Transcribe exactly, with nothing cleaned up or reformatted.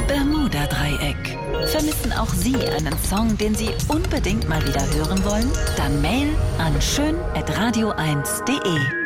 Bermuda-Dreieck. Vermissen auch Sie einen Song, den Sie unbedingt mal wieder hören wollen? Dann Mail an schön at radio eins punkt de.